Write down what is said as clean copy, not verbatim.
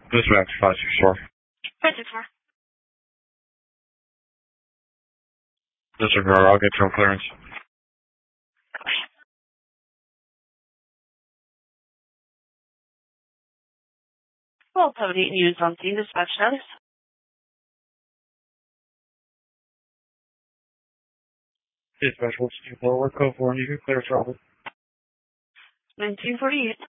Dispatch 564. 564. Disregard, I'll get you on clearance. Well, 78 units on scene. Dispatch status. Dispatch 164, code 4, and you can clear trouble. 1948.